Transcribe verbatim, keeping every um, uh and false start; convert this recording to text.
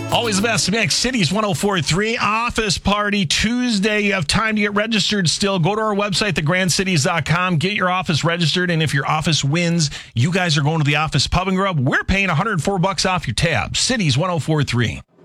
Always the best mix. Cities one oh four point three. Office Party Tuesday. You have time to get registered still. Go to our website, the grand cities dot com. Get your office registered. And if your office wins, you guys are going to the office pub and grub. We're paying one hundred four bucks off your tab. Cities one oh four point three.